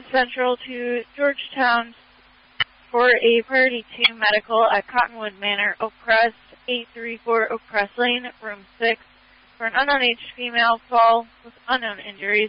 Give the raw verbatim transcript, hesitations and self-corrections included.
Central to Georgetown for a priority two medical at Cottonwood Manor, Oak Crest, eight three four Oak Crest Lane, room six, for an unknown aged female fall with unknown injuries.